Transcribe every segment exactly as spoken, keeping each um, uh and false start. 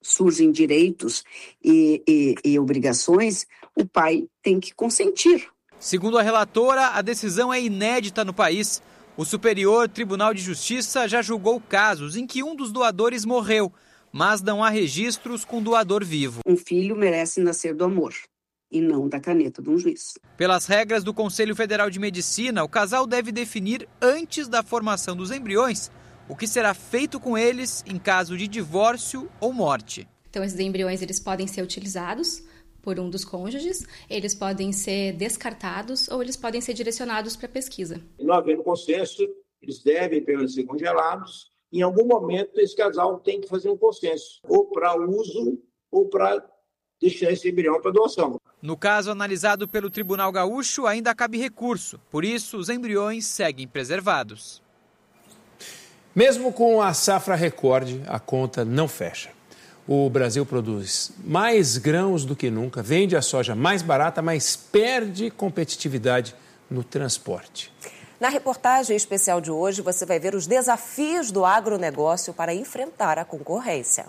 surgem direitos e, e, e obrigações, o pai tem que consentir. Segundo a relatora, a decisão é inédita no país. O Superior Tribunal de Justiça já julgou casos em que um dos doadores morreu, mas não há registros com doador vivo. Um filho merece nascer do amor e não da caneta de um juiz. Pelas regras do Conselho Federal de Medicina, o casal deve definir antes da formação dos embriões o que será feito com eles em caso de divórcio ou morte. Então, esses embriões eles podem ser utilizados por um dos cônjuges, eles podem ser descartados ou eles podem ser direcionados para pesquisa. E não havendo consenso, eles devem permanecer congelados. Em algum momento, esse casal tem que fazer um consenso, ou para uso ou para deixar esse embrião para doação. No caso analisado pelo Tribunal Gaúcho, ainda cabe recurso. Por isso, os embriões seguem preservados. Mesmo com a safra recorde, a conta não fecha. O Brasil produz mais grãos do que nunca, vende a soja mais barata, mas perde competitividade no transporte. Na reportagem especial de hoje, você vai ver os desafios do agronegócio para enfrentar a concorrência.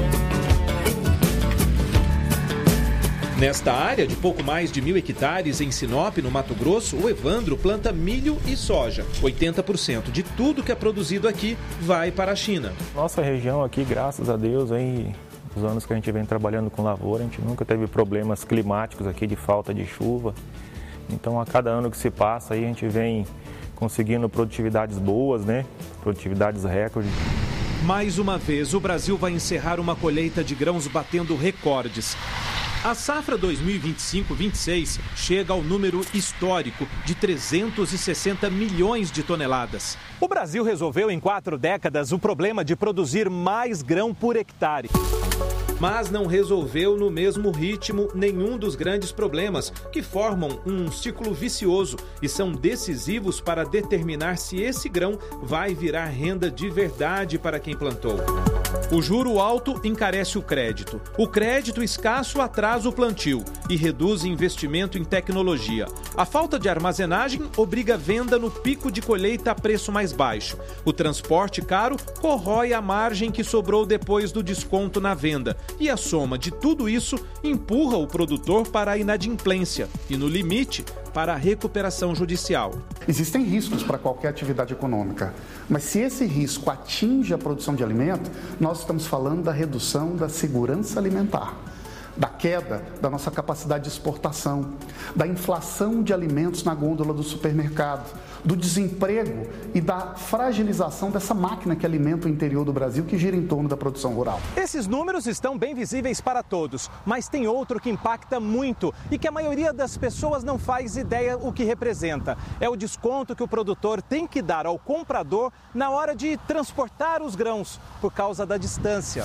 Nesta área de pouco mais de mil hectares em Sinop, no Mato Grosso, o Evandro planta milho e soja. oitenta por cento de tudo que é produzido aqui vai para a China. Nossa região aqui, graças a Deus, aí, nos anos que a gente vem trabalhando com lavoura, a gente nunca teve problemas climáticos aqui de falta de chuva. Então, a cada ano que se passa, aí, a gente vem conseguindo produtividades boas, né? Produtividades recordes. Mais uma vez, o Brasil vai encerrar uma colheita de grãos batendo recordes. A safra dois mil e vinte e cinco vinte e seis chega ao número histórico de trezentos e sessenta milhões de toneladas. O Brasil resolveu em quatro décadas o problema de produzir mais grão por hectare. Mas não resolveu no mesmo ritmo nenhum dos grandes problemas, que formam um ciclo vicioso e são decisivos para determinar se esse grão vai virar renda de verdade para quem plantou. O juro alto encarece o crédito. O crédito escasso atrasa o plantio e reduz investimento em tecnologia. A falta de armazenagem obriga a venda no pico de colheita a preço mais baixo. O transporte caro corrói a margem que sobrou depois do desconto na venda. E a soma de tudo isso empurra o produtor para a inadimplência e, no limite, para a recuperação judicial. Existem riscos para qualquer atividade econômica, mas se esse risco atinge a produção de alimento, nós estamos falando da redução da segurança alimentar, da queda da nossa capacidade de exportação, da inflação de alimentos na gôndola do supermercado, do desemprego e da fragilização dessa máquina que alimenta o interior do Brasil, que gira em torno da produção rural. Esses números estão bem visíveis para todos, mas tem outro que impacta muito e que a maioria das pessoas não faz ideia o que representa. É o desconto que o produtor tem que dar ao comprador na hora de transportar os grãos, por causa da distância.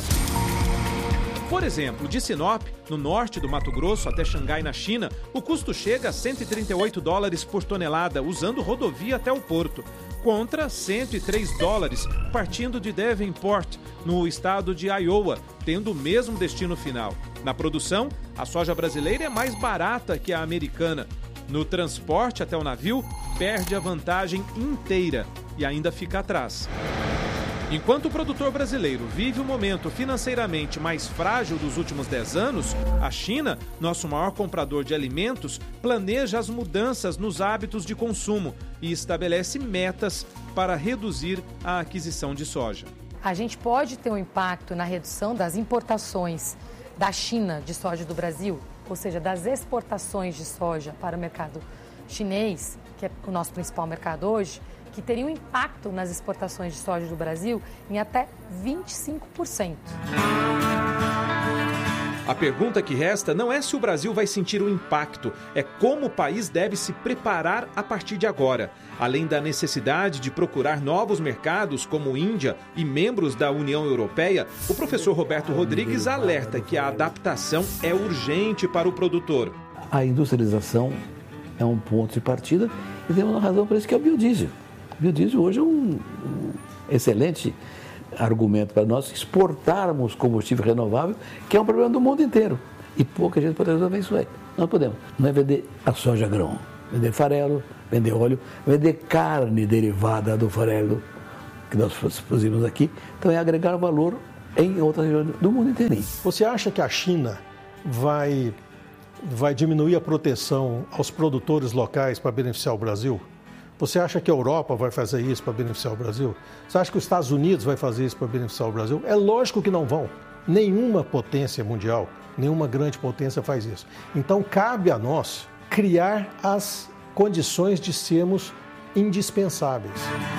Por exemplo, de Sinop, no norte do Mato Grosso, até Xangai, na China, o custo chega a cento e trinta e oito dólares por tonelada, usando rodovia até o porto, contra cento e três dólares partindo de Davenport, no estado de Iowa, tendo o mesmo destino final. Na produção, a soja brasileira é mais barata que a americana. No transporte até o navio, perde a vantagem inteira e ainda fica atrás. Enquanto o produtor brasileiro vive o momento financeiramente mais frágil dos últimos dez anos, a China, nosso maior comprador de alimentos, planeja as mudanças nos hábitos de consumo e estabelece metas para reduzir a aquisição de soja. A gente pode ter um impacto na redução das importações da China de soja do Brasil, ou seja, das exportações de soja para o mercado chinês, que é o nosso principal mercado hoje, que teria um impacto nas exportações de soja do Brasil em até vinte e cinco por cento. A pergunta que resta não é se o Brasil vai sentir o impacto, é como o país deve se preparar a partir de agora. Além da necessidade de procurar novos mercados, como Índia e membros da União Europeia, o professor Roberto Rodrigues alerta que a adaptação é urgente para o produtor. A industrialização é um ponto de partida e tem uma razão para isso, que é o biodiesel. O biodiesel hoje é um, um excelente argumento para nós exportarmos combustível renovável, que é um problema do mundo inteiro. E pouca gente pode resolver isso aí. Nós podemos. Não é vender a soja grão, vender farelo, vender óleo, vender carne derivada do farelo que nós produzimos aqui. Então é agregar valor em outras regiões do mundo inteirinho. Você acha que a China vai, vai diminuir a proteção aos produtores locais para beneficiar o Brasil? Você acha que a Europa vai fazer isso para beneficiar o Brasil? Você acha que os Estados Unidos vai fazer isso para beneficiar o Brasil? É lógico que não vão. Nenhuma potência mundial, nenhuma grande potência faz isso. Então, cabe a nós criar as condições de sermos indispensáveis.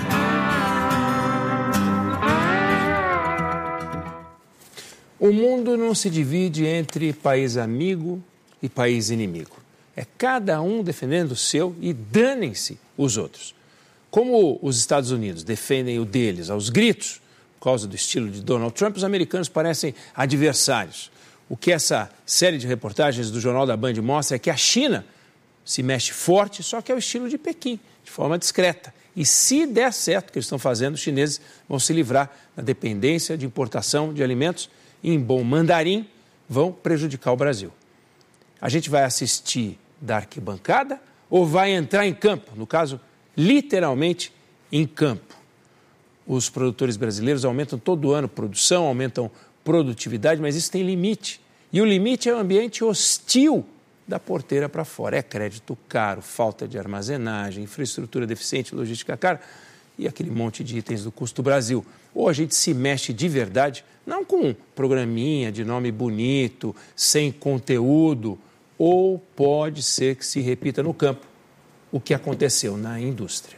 O mundo não se divide entre país amigo e país inimigo. É cada um defendendo o seu e danem-se os outros. Como os Estados Unidos defendem o deles aos gritos, por causa do estilo de Donald Trump, os americanos parecem adversários. O que essa série de reportagens do Jornal da Band mostra é que a China se mexe forte, só que é o estilo de Pequim, de forma discreta. E se der certo o que eles estão fazendo, os chineses vão se livrar da dependência de importação de alimentos e, em bom mandarim, vão prejudicar o Brasil. A gente vai assistir da arquibancada ou vai entrar em campo? No caso, literalmente em campo. Os produtores brasileiros aumentam todo ano produção, aumentam produtividade, mas isso tem limite. E o limite é o ambiente hostil da porteira para fora. É crédito caro, falta de armazenagem, infraestrutura deficiente, logística cara e aquele monte de itens do custo Brasil. Ou a gente se mexe de verdade, não com um programinha de nome bonito, sem conteúdo, ou pode ser que se repita no campo o que aconteceu na indústria.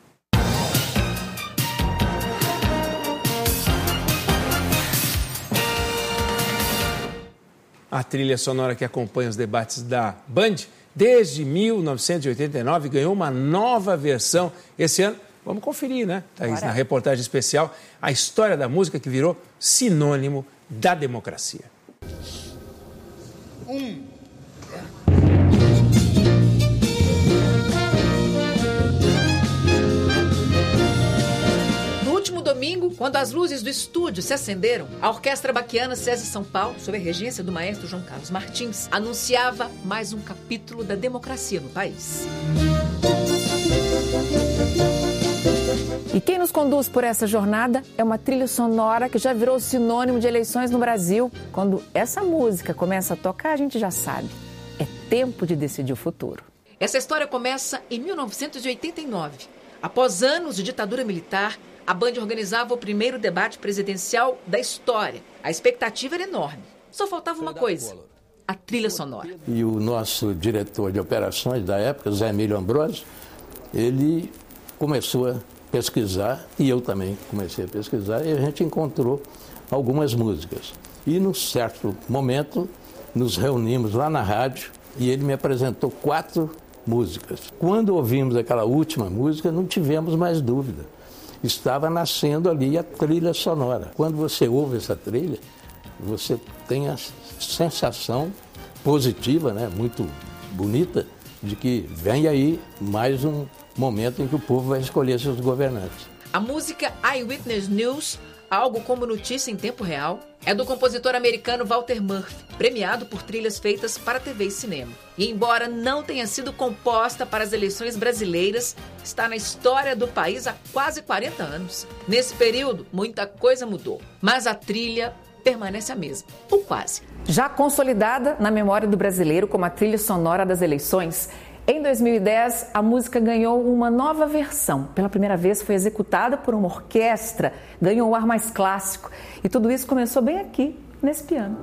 A trilha sonora que acompanha os debates da Band, desde mil novecentos e oitenta e nove, ganhou uma nova versão esse ano. Vamos conferir, né, Thaís, Bora. na reportagem especial, a história da música que virou sinônimo da democracia. Um. Domingo, quando as luzes do estúdio se acenderam, a Orquestra Baquiana SESI São Paulo, sob a regência do maestro João Carlos Martins, anunciava mais um capítulo da democracia no país. E quem nos conduz por essa jornada é uma trilha sonora que já virou sinônimo de eleições no Brasil. Quando essa música começa a tocar, a gente já sabe. É tempo de decidir o futuro. Essa história começa em mil novecentos e oitenta e nove. Após anos de ditadura militar, a Band organizava o primeiro debate presidencial da história. A expectativa era enorme. Só faltava uma coisa, a trilha sonora. E o nosso diretor de operações da época, Zé Emílio Ambrosio, ele começou a pesquisar, e eu também comecei a pesquisar, e a gente encontrou algumas músicas. E num certo momento, nos reunimos lá na rádio, e ele me apresentou quatro músicas. Quando ouvimos aquela última música, não tivemos mais dúvida. Estava nascendo ali a trilha sonora. Quando você ouve essa trilha, você tem a sensação positiva, né, muito bonita, de que vem aí mais um momento em que o povo vai escolher seus governantes. A música Eyewitness News, algo como notícia em tempo real, é do compositor americano Walter Murphy, premiado por trilhas feitas para T V e cinema. E embora não tenha sido composta para as eleições brasileiras, está na história do país há quase quarenta anos. Nesse período, muita coisa mudou, mas a trilha permanece a mesma, ou quase. Já consolidada na memória do brasileiro como a trilha sonora das eleições, em dois mil e dez, a música ganhou uma nova versão. Pela primeira vez foi executada por uma orquestra, ganhou um ar mais clássico. E tudo isso começou bem aqui, nesse piano.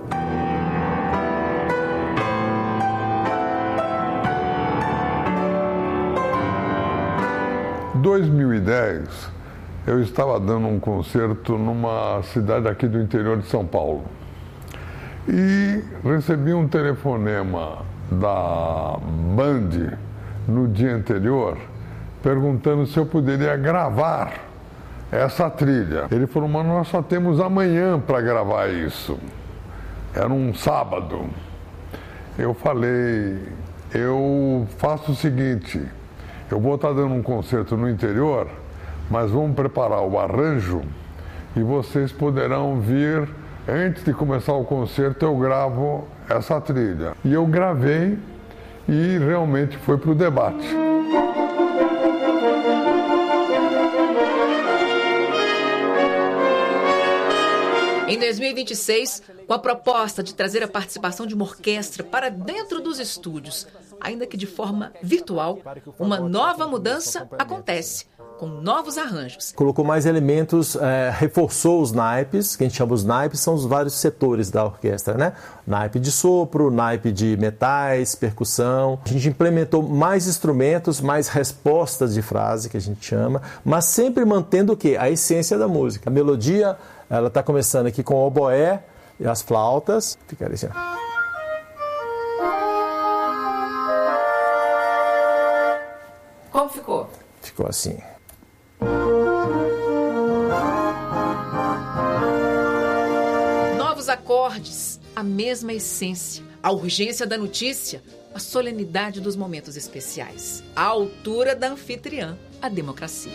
Em dois mil e dez, eu estava dando um concerto numa cidade aqui do interior de São Paulo. E recebi um telefonema da Band no dia anterior, perguntando se eu poderia gravar essa trilha. Ele falou, mas nós só temos amanhã para gravar isso. Era um sábado. Eu falei, eu faço o seguinte, eu vou estar dando um concerto no interior, mas vamos preparar o arranjo e vocês poderão vir, antes de começar o concerto, eu gravo essa trilha. E eu gravei e realmente foi para o debate. Em Em dois mil e vinte e seis, com a proposta de trazer a participação de uma orquestra para dentro dos estúdios, ainda que de forma virtual, uma nova mudança acontece, com novos arranjos. Colocou mais elementos, é, reforçou os naipes, que a gente chama os naipes, são os vários setores da orquestra, né? Naipe de sopro, naipe de metais, percussão. A gente implementou mais instrumentos, mais respostas de frase, que a gente chama, mas sempre mantendo o quê? A essência da música. A melodia, ela está começando aqui com o oboé e as flautas. Fica assim, ó. Como ficou? Ficou assim. Novos acordes, a mesma essência, a urgência da notícia, a solenidade dos momentos especiais, a altura da anfitriã, a democracia.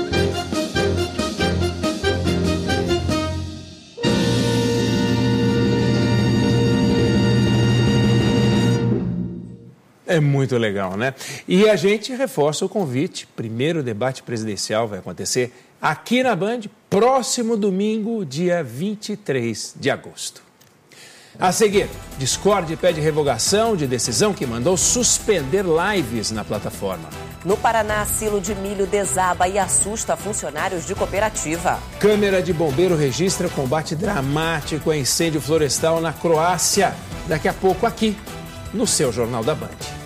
É muito legal, né? E a gente reforça o convite. Primeiro debate presidencial vai acontecer aqui na Band, próximo domingo, dia vinte e três de agosto. A seguir, Discord pede revogação de decisão que mandou suspender lives na plataforma. No Paraná, silo de milho desaba e assusta funcionários de cooperativa. Câmera de bombeiro registra combate dramático a incêndio florestal na Croácia. Daqui a pouco aqui, no seu Jornal da Band.